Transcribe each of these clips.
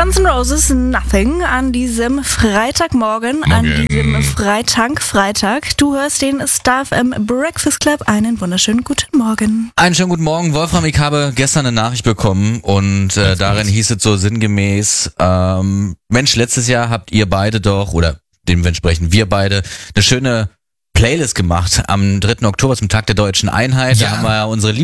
Guns N' Roses Nothing an diesem Freitagmorgen, an diesem Freitag. Du hörst den Star FM Breakfast Club. Einen wunderschönen guten Morgen. Einen schönen guten Morgen, Wolfram. Ich habe gestern eine Nachricht bekommen und darin hieß es so sinngemäß, Mensch, letztes Jahr habt ihr beide doch, oder dementsprechend wir beide, eine schöne Playlist gemacht am 3. Oktober zum Tag der Deutschen Einheit. Ja. Da haben wir ja unsere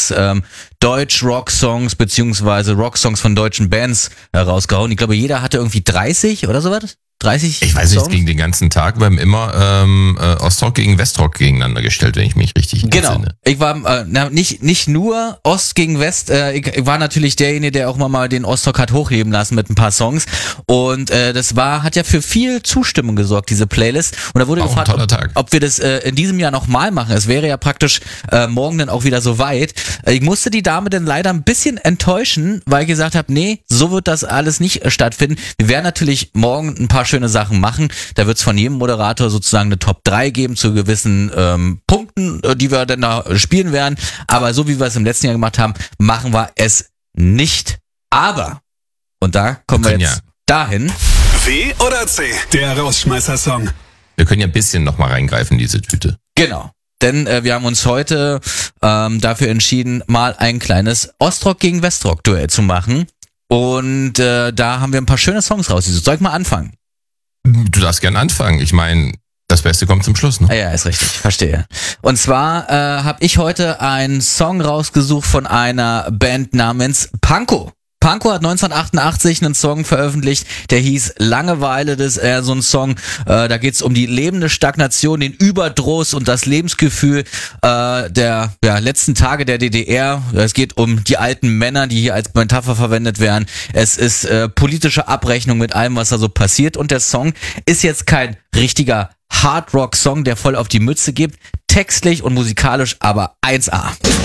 Lieblings-Deutsch-Rock-Songs beziehungsweise Rock-Songs von deutschen Bands rausgehauen. Ich glaube, jeder hatte irgendwie 30 oder sowas. 30 Ich weiß nicht, Songs? es ging den ganzen Tag. Wir haben immer Ostrock gegen Westrock gegeneinander gestellt, wenn ich mich richtig entsinne. Ich war nicht nur Ost gegen West, ich war natürlich derjenige, der auch mal den Ostrock hat hochheben lassen mit ein paar Songs und das hat ja für viel Zustimmung gesorgt, diese Playlist, und da wurde auch gefragt, ob wir das in diesem Jahr nochmal machen. Es wäre ja praktisch morgen dann auch wieder so weit. Ich musste die Dame dann leider ein bisschen enttäuschen, weil ich gesagt habe, nee, so wird das alles nicht stattfinden. Wir werden natürlich morgen ein paar schöne Sachen machen. Da wird es von jedem Moderator sozusagen eine Top 3 geben zu gewissen Punkten, die wir dann da spielen werden. Aber so wie wir es im letzten Jahr gemacht haben, machen wir es nicht. Aber, und da kommen wir jetzt dahin. W oder C? Der Rausschmeißer-Song. Wir können ja ein bisschen nochmal reingreifen in diese Tüte. Genau. Denn wir haben uns heute dafür entschieden, mal ein kleines Ostrock gegen Westrock-Duell zu machen. Und da haben wir ein paar schöne Songs rausgesucht. Soll ich mal anfangen? Du darfst gern anfangen. Ich meine, das Beste kommt zum Schluss, ne? Ja, ist richtig, verstehe. Und zwar habe ich heute einen Song rausgesucht von einer Band namens Pankow. Pankow hat 1988 einen Song veröffentlicht, der hieß Langeweile. Das ist eher so ein Song, da geht's um die lebende Stagnation, den Überdruss und das Lebensgefühl der letzten Tage der DDR. Es geht um die alten Männer, die hier als Metapher verwendet werden. Es ist politische Abrechnung mit allem, was da so passiert. Und der Song ist jetzt kein richtiger Hard-Rock-Song, der voll auf die Mütze gibt. Textlich und musikalisch aber 1A.